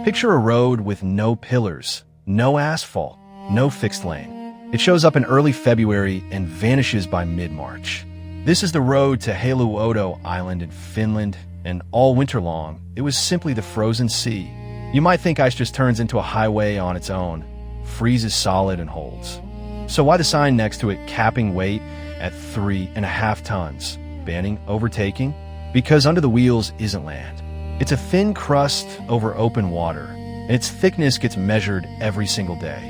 Picture a road with no pillars, no asphalt, no fixed lane. It shows up in early February and vanishes by mid-March. This is the road to Haliuoto Island in Finland, and all winter long, it was simply the frozen sea. You might think ice just turns into a highway on its own, freezes solid and holds. So why the sign next to it capping weight at 3.5 tons, banning overtaking? Because under the wheels isn't land. It's a thin crust over open water, and its thickness gets measured every single day.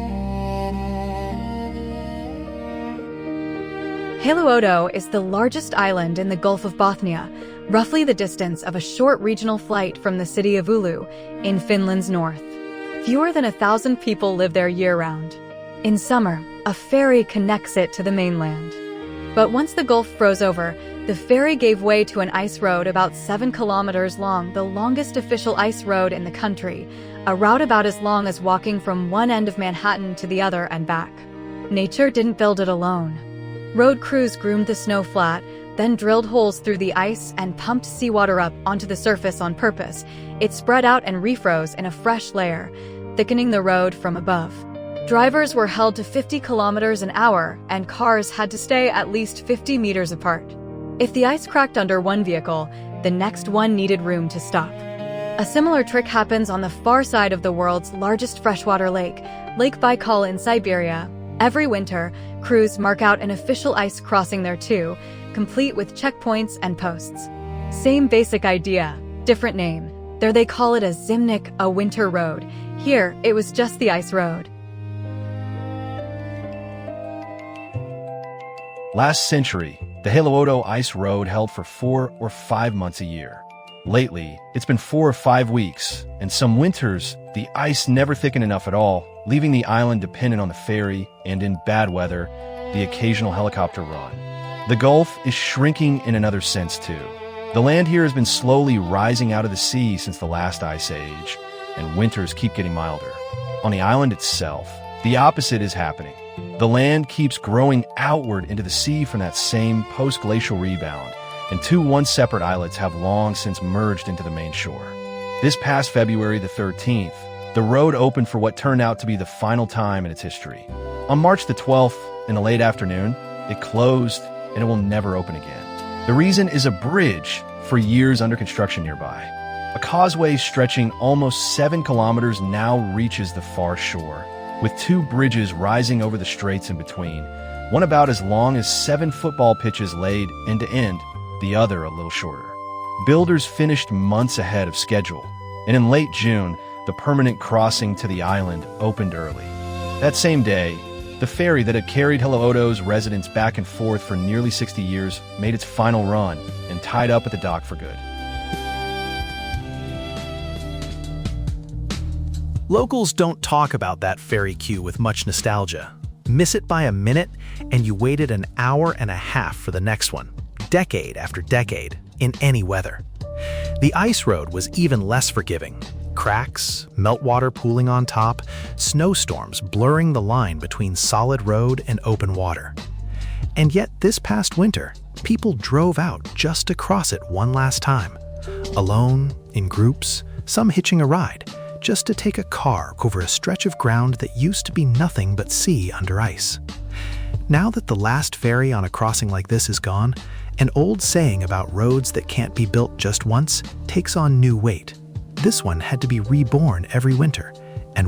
Haliuoto is the largest island in the Gulf of Bothnia, roughly the distance of a short regional flight from the city of Oulu in Finland's north. Fewer than 1,000 people live there year-round. In summer, a ferry connects it to the mainland. But once the Gulf froze over, the ferry gave way to an ice road about 7 kilometers long, the longest official ice road in the country, a route about as long as walking from one end of Manhattan to the other and back. Nature didn't build it alone. Road crews groomed the snow flat, then drilled holes through the ice and pumped seawater up onto the surface on purpose. It spread out and refroze in a fresh layer, thickening the road from above. Drivers were held to 50 kilometers an hour, and cars had to stay at least 50 meters apart. If the ice cracked under one vehicle, the next one needed room to stop. A similar trick happens on the far side of the world's largest freshwater lake, Lake Baikal in Siberia. Every winter, crews mark out an official ice crossing there too, complete with checkpoints and posts. Same basic idea, different name. There they call it a Zimnik, a winter road. Here, it was just the ice road. Last century, the Haliuoto Ice Road held for 4 or 5 months a year. Lately, it's been 4 or 5 weeks, and some winters, the ice never thickened enough at all, leaving the island dependent on the ferry and, in bad weather, the occasional helicopter run. The Gulf is shrinking in another sense, too. The land here has been slowly rising out of the sea since the last ice age, and winters keep getting milder. On the island itself, the opposite is happening. The land keeps growing outward into the sea from that same post-glacial rebound, and 2 once-separate islets have long since merged into the main shore. This past February the 13th, the road opened for what turned out to be the final time in its history. On March the 12th, in the late afternoon, it closed and it will never open again. The reason is a bridge for years under construction nearby. A causeway stretching almost 7 kilometers now reaches the far shore, with 2 bridges rising over the straits in between, one about as long as 7 football pitches laid end to end, the other a little shorter. Builders finished months ahead of schedule, and in late June, the permanent crossing to the island opened early. That same day, the ferry that had carried Haliuoto's residents back and forth for nearly 60 years made its final run and tied up at the dock for good. Locals don't talk about that ferry queue with much nostalgia. Miss it by a minute, and you waited an hour and a half for the next one, decade after decade, in any weather. The ice road was even less forgiving. Cracks, meltwater pooling on top, snowstorms blurring the line between solid road and open water. And yet this past winter, people drove out just to cross it one last time. Alone, in groups, some hitching a ride, just to take a car over a stretch of ground that used to be nothing but sea under ice. Now that the last ferry on a crossing like this is gone, an old saying about roads that can't be built just once takes on new weight. This one had to be reborn every winter,